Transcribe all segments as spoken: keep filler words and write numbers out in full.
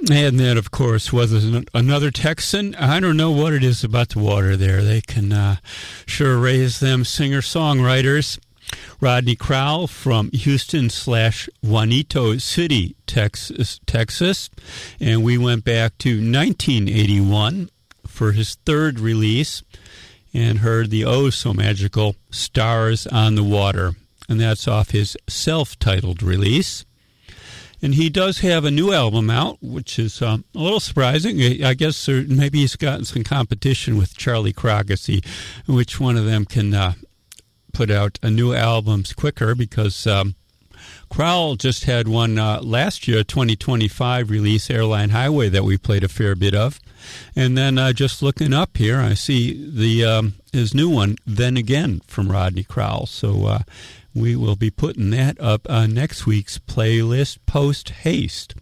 And then, of course, was another Texan. I don't know what it is about the water there. They can uh, sure raise them singer-songwriters. Rodney Crowell from Houston slash Juanito City, Texas, Texas. And we went back to nineteen eighty-one for his third release and heard the oh-so-magical Stars on the Water. And that's off his self-titled release. And he does have a new album out, which is um, a little surprising. I guess there, maybe he's gotten some competition with Charlie Crocker, see which one of them can uh, put out a new albums quicker, because um, Crowell just had one uh, last year, twenty twenty-five release, Airline Highway, that we played a fair bit of. And then uh, just looking up here, I see the um, his new one, Then Again, from Rodney Crowell. So uh, we will be putting that up on next week's playlist post haste.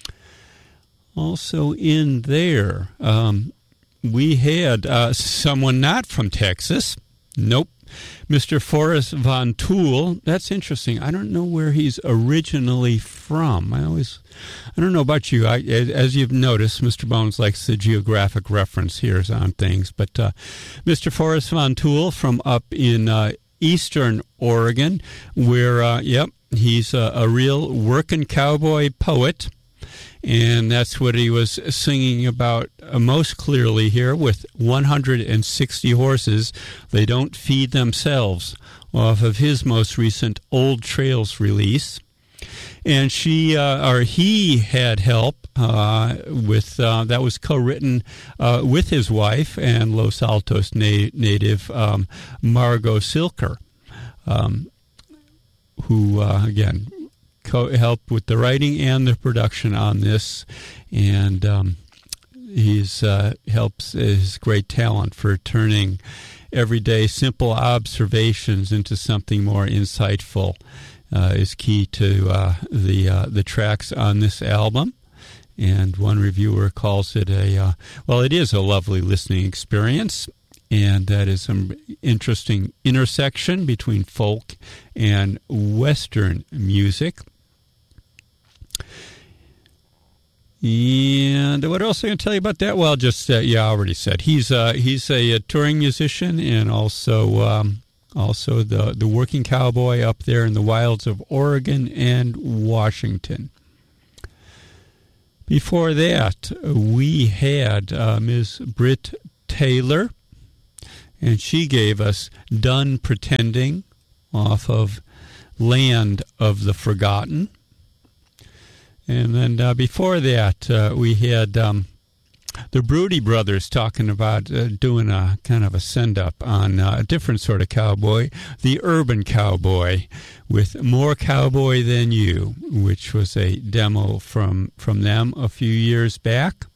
Also in there, um, we had uh, someone not from Texas. Nope. Mister Forrest Von Tool. That's interesting. I don't know where he's originally from. I always, I don't know about you. I, as you've noticed, Mister Bones likes the geographic reference here on things. But uh, Mister Forrest Von Tool from up in uh, Eastern Oregon, where, uh, yep, he's a, a real working cowboy poet. And that's what he was singing about uh, most clearly here with one hundred sixty horses. They don't feed themselves, off of his most recent Old Trails release. And she, uh, or he had help uh, with, uh, that was co-written uh, with his wife and Los Altos na- native um, Margot Silker, um, who, uh, again, Co- helped with the writing and the production on this, and um, he's uh, helps his great talent for turning everyday simple observations into something more insightful uh, is key to uh, the uh, the tracks on this album. And one reviewer calls it a uh, well, it is a lovely listening experience. And that is some interesting intersection between folk and Western music. And what else am I going to tell you about that? Well, just, uh, yeah, I already said. He's uh, he's a, a touring musician and also um, also the, the working cowboy up there in the wilds of Oregon and Washington. Before that, we had uh, Miz Britt Taylor, and she gave us Done Pretending off of Land of the Forgotten. And then uh, before that, uh, we had um, the Broody Brothers talking about uh, doing a kind of a send-up on uh, a different sort of cowboy, the urban cowboy, with More Cowboy Than You, which was a demo from, from them a few years back.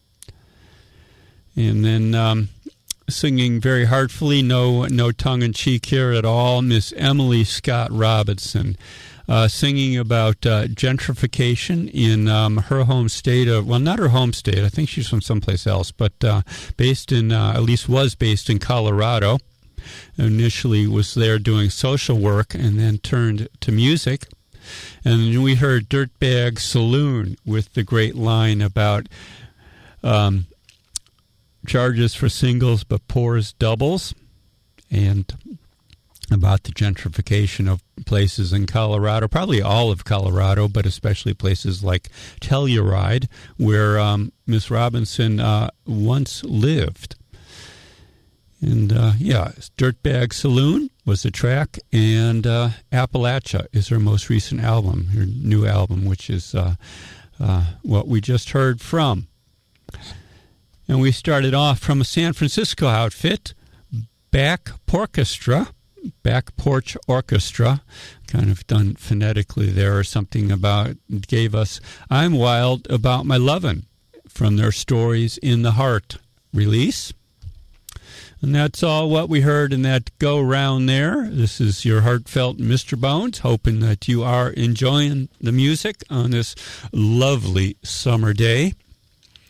And then um, singing very heartfully, no no tongue-in-cheek here at all, Miss Emily Scott Robinson. Uh, singing about uh, gentrification in um, her home state of, well, not her home state, I think she's from someplace else, but uh, based in, uh, at least was based in Colorado. Initially was there doing social work and then turned to music. And we heard Dirtbag Saloon with the great line about um, charges for singles but pours doubles, and about the gentrification of places in Colorado, probably all of Colorado, but especially places like Telluride, where um, Miss Robinson uh, once lived. And, uh, yeah, Dirtbag Saloon was the track, and uh, Appalachia is her most recent album, her new album, which is uh, uh, what we just heard from. And we started off from a San Francisco outfit, Back Porchestra, Back Porch Orchestra, kind of done phonetically there or something about, gave us I'm Wild About My Lovin' from their Stories in the Heart release. And that's all what we heard in that go-round there. This is your heartfelt Mister Bones, hoping that you are enjoying the music on this lovely summer day.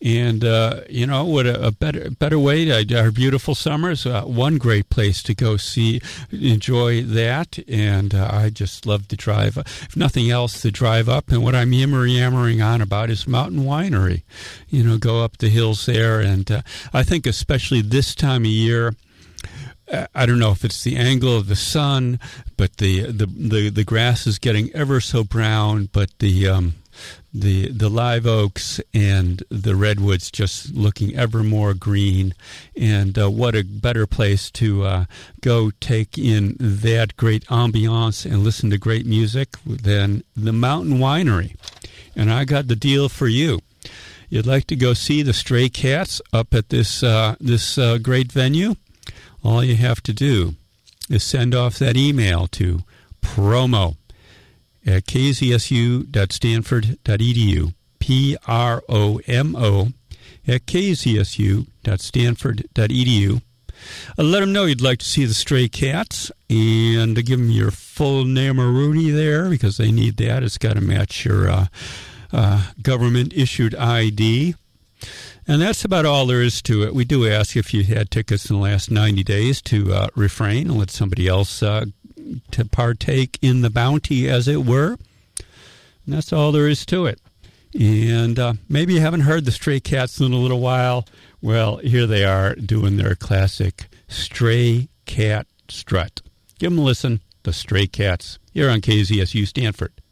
And, uh, you know, what a, a better better way to our beautiful summers. Uh, one great place to go see, enjoy that. And uh, I just love to drive, if nothing else, to drive up. And what I'm yammer yammering on about is Mountain Winery. You know, go up the hills there. And uh, I think especially this time of year, I don't know if it's the angle of the sun, but the the, the, the grass is getting ever so brown, but the um, the the live oaks and the redwoods just looking ever more green. And uh, what a better place to uh, go take in that great ambiance and listen to great music than the Mountain Winery. And I got the deal for you. You'd like to go see the Stray Cats up at this uh, this uh, great venue? All you have to do is send off that email to promo at k z s u dot stanford dot e d u, P R O M O, at k z s u dot stanford dot e d u. Uh, let them know you'd like to see the Stray Cats, and give them your full name or Rooney there, because they need that. It's got to match your uh, uh, government-issued I D. And that's about all there is to it. We do ask if you had tickets in the last ninety days to uh, refrain and let somebody else uh, to partake in the bounty, as it were. And that's all there is to it. And uh, maybe you haven't heard the Stray Cats in a little while. Well, here they are doing their classic Stray Cat Strut. Give them a listen, the Stray Cats, here on K Z S U Stanford.